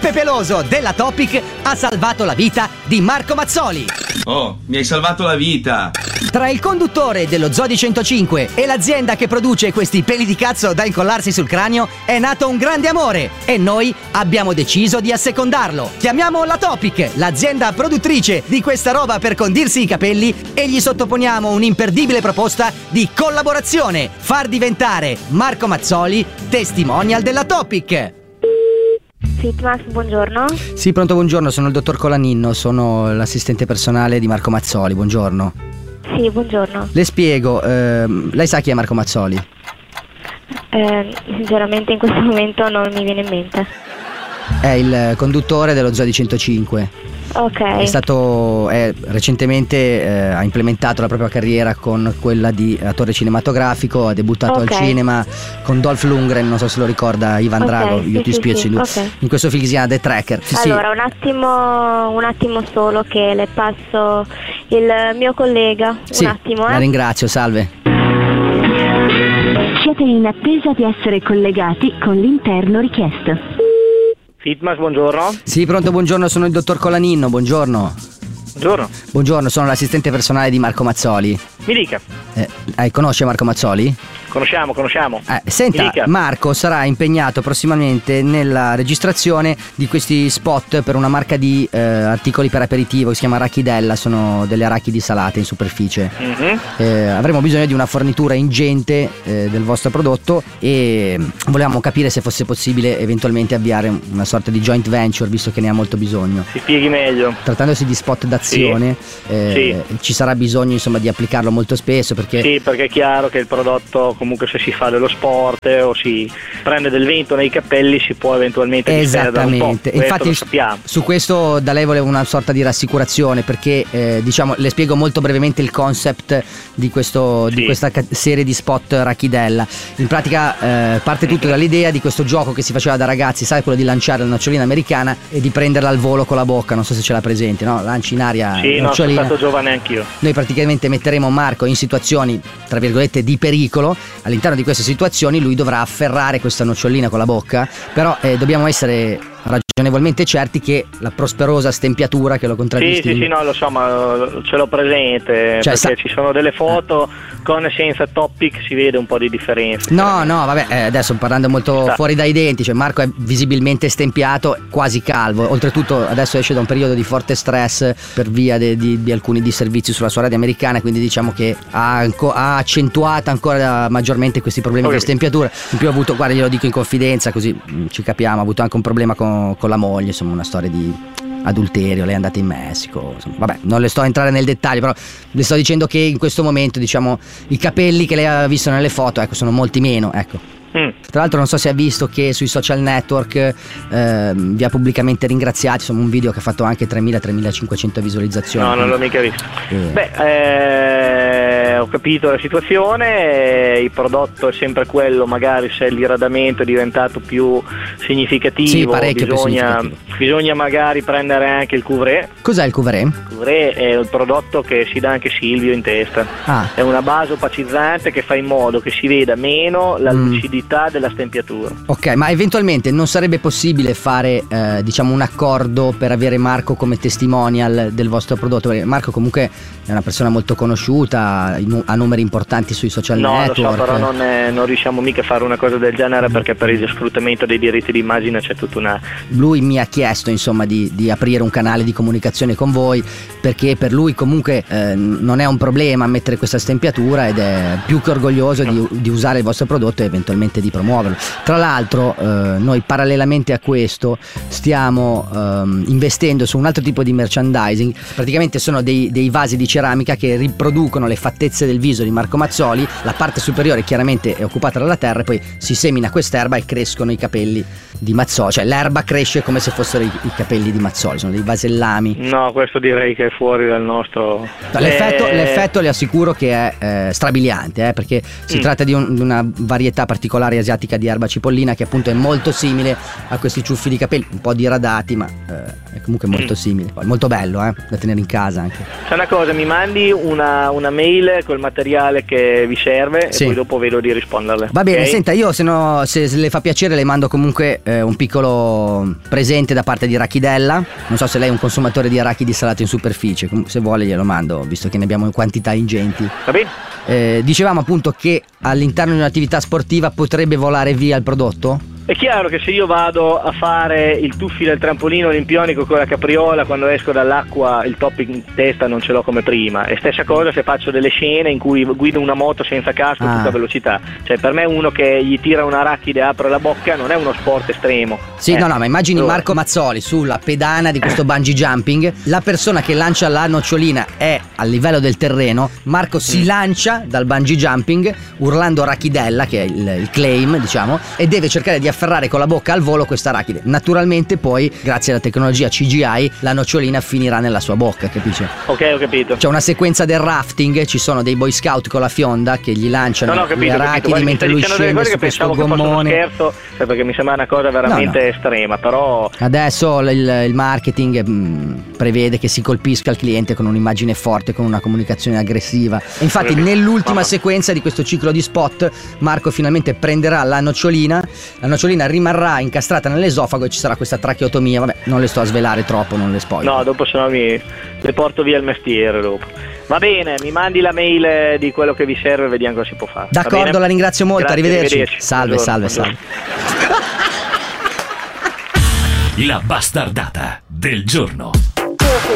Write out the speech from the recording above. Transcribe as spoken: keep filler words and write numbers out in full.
Pepe Peloso della Topic ha salvato la vita di Marco Mazzoli. Oh, mi hai salvato la vita. Tra il conduttore dello Zoo di centocinque e l'azienda che produce questi peli di cazzo da incollarsi sul cranio è nato un grande amore e noi abbiamo deciso di assecondarlo. Chiamiamo la Topic, l'azienda produttrice di questa roba per condirsi i capelli, e gli sottoponiamo un'imperdibile proposta di collaborazione: far diventare Marco Mazzoli testimonial della Topic. Fitmas, buongiorno. Sì, pronto, buongiorno, sono il dottor Colaninno, sono l'assistente personale di Marco Mazzoli, buongiorno. Sì, buongiorno. Le spiego, ehm, lei sa chi è Marco Mazzoli? Eh, sinceramente in questo momento non mi viene in mente. È il conduttore dello Zoo di centocinque. Ok. È stato è, recentemente eh, ha implementato la propria carriera con quella di attore cinematografico, ha debuttato Ok. al cinema con Dolph Lundgren, non so se lo ricorda, Ivan Ok, Drago, io sì, ti sì, spiego sì, lui. ok. In questo film che si chiama The Tracker. Sì, Allora, un attimo, un attimo solo che le passo il mio collega. sì, Un attimo, la eh. ringrazio, salve. Siete in attesa di essere collegati con l'interno richiesto. Fitmas, buongiorno. Sì, pronto, buongiorno, sono il dottor Colaninno, buongiorno. Buongiorno. Buongiorno, sono l'assistente personale di Marco Mazzoli. Mi dica. Eh, eh, conosce Marco Mazzoli? Conosciamo, conosciamo. Eh, senta, Mi dica. Marco sarà impegnato prossimamente nella registrazione di questi spot per una marca di eh, articoli per aperitivo che si chiama Arachidella, sono delle arachidi salate in superficie. Mhm. Eh, avremo bisogno di una fornitura ingente eh, del vostro prodotto e volevamo capire se fosse possibile eventualmente avviare una sorta di joint venture, visto che ne ha molto bisogno. Si spieghi meglio. Trattandosi di spot d'azione, eh, ci sarà bisogno insomma di applicarlo molto spesso perché Sì, perché è chiaro che il prodotto, comunque se si fa dello sport eh, o si prende del vento nei capelli, si può eventualmente disperdere un po'. esattamente. Questo Infatti lo sappiamo. su questo da lei volevo una sorta di rassicurazione perché eh, diciamo le spiego molto brevemente il concept di, questo, di Sì. questa ca- serie di spot Rachidella. In pratica eh, parte tutto dall'idea di questo gioco che si faceva da ragazzi, sai, quello di lanciare la nocciolina americana e di prenderla al volo con la bocca, non so se ce l'ha presente, no? Lanci in aria Sì, la no, sono nocciolina. stato giovane anch'io. Noi praticamente metteremo Marco in situazioni tra virgolette di pericolo. All'interno di queste situazioni lui dovrà afferrare questa nocciolina con la bocca, però eh, dobbiamo essere ragionevolmente certi che la prosperosa stempiatura che lo Sì, contraddistingue. sì, sì, no, lo so, ma ce l'ho presente, Cioè, perché sa- ci sono delle foto con e senza Topic, si vede un po' di differenza. No, no, vabbè, eh, adesso parlando molto Sta. fuori dai denti, cioè Marco è visibilmente stempiato, quasi calvo, oltretutto adesso esce da un periodo di forte stress per via de- di, di alcuni disservizi sulla sua radio americana, quindi diciamo che ha, anco- ha accentuato ancora maggiormente questi problemi Ok. di stempiatura. In più ha avuto, guarda, glielo dico in confidenza così mh, ci capiamo, ha avuto anche un problema con, con la moglie, insomma una storia di adulterio, lei è andata in Messico, insomma, vabbè, non le sto a entrare nel dettaglio, però le sto dicendo che in questo momento, diciamo, i capelli che lei ha visto nelle foto, ecco, sono molti meno, ecco. Mm. Tra l'altro non so se ha visto che sui social network ehm, vi ha pubblicamente ringraziati, insomma un video che ha fatto anche tremila tremilacinquecento visualizzazioni. No, non l'ho mica visto. Eh. Beh, eh, ho capito la situazione, eh, il prodotto è sempre quello, magari se l'iradamento è diventato più significativo, Sì, parecchio più bisogna, significativo. bisogna magari prendere anche il couvret. Cos'è il couvret? Il couvret è il prodotto che si dà anche Silvio in testa. Ah, È una base opacizzante che fa in modo che si veda meno la Mm. lucidità della stempiatura. ok, ma eventualmente non sarebbe possibile fare eh, diciamo un accordo per avere Marco come testimonial del vostro prodotto? Perché Marco comunque è una persona molto conosciuta, i nu- ha numeri importanti sui social No, lo network. so, però non, è- non riusciamo mica a fare una cosa del genere perché per il sfruttamento dei diritti d'immagine c'è tutta una... Lui mi ha chiesto insomma di, di aprire un canale di comunicazione con voi perché per lui comunque eh, non è un problema mettere questa stempiatura ed è più che orgoglioso di, di usare il vostro prodotto e eventualmente di promuoverlo. Tra l'altro eh, noi parallelamente a questo stiamo ehm, investendo su un altro tipo di merchandising, praticamente sono dei, dei vasi di ceramica che riproducono le fattezze del viso di Marco Mazzoli, la parte superiore chiaramente è occupata dalla terra e poi si semina quest'erba e crescono i capelli di Mazzoli, cioè l'erba cresce come se fossero i, i capelli di Mazzoli, sono dei vasellami. No, questo direi che è fuori dal nostro... L'effetto, Eh, l'effetto le assicuro che è eh, strabiliante eh, perché si Mm. tratta di, un- di una varietà particolare asiatica di erba cipollina che appunto è molto simile a questi ciuffi di capelli, un po' diradati ma eh, è comunque molto mm. simile, molto bello, eh, da tenere in casa anche. C'è una cosa, mi mandi una, una mail col materiale che vi serve sì. e poi dopo vedo di risponderle. Va bene, okay? Senta, io se, no, se, se le fa piacere le mando comunque eh, un piccolo presente da parte di Arachidella. Non so se lei è un consumatore di arachidi salato in superficie, se vuole glielo mando, visto che ne abbiamo in quantità ingenti. Va bene. Eh, dicevamo appunto che all'interno di un'attività sportiva potrebbe volare via il prodotto? È chiaro che se io vado a fare il tuffi del trampolino olimpionico con la capriola, quando esco dall'acqua il top in testa non ce l'ho come prima. E stessa cosa se faccio delle scene in cui guido una moto senza casco a ah. tutta velocità. Cioè per me uno che gli tira un arachide e apre la bocca non è uno sport estremo. Sì, eh. no, no, ma immagini allora. Marco Mazzoli sulla pedana di questo bungee jumping, la persona che lancia la nocciolina è a livello del terreno, Marco si mm. lancia dal bungee jumping urlando arachidella, che è il, il claim, diciamo, e deve cercare di afferrare con la bocca al volo questa arachide. Naturalmente poi, grazie alla tecnologia C G I, la nocciolina finirà nella sua bocca, capisci? Ok, ho capito. C'è una sequenza del rafting, ci sono dei boy scout con la fionda che gli lanciano no, no, capito, le arachidi Guarda, mentre lui scende su questo gommone. Scherzo, cioè perché mi sembra una cosa veramente no, no. estrema, però adesso il, il marketing mh, prevede che si colpisca il cliente con un'immagine forte, con una comunicazione aggressiva. E infatti nell'ultima Mamma. sequenza di questo ciclo di spot Marco finalmente prenderà la nocciolina, la nocciolina rimarrà incastrata nell'esofago e ci sarà questa tracheotomia. Vabbè, non le sto a svelare troppo, non le spoiler. No, dopo se no mi le porto via il mestiere dopo. Va bene, mi mandi la mail di quello che vi serve e vediamo cosa si può fare. D'accordo, la ringrazio molto. Grazie, arrivederci. arrivederci. Salve, Buongiorno, salve, buongiorno. salve. La bastardata del giorno.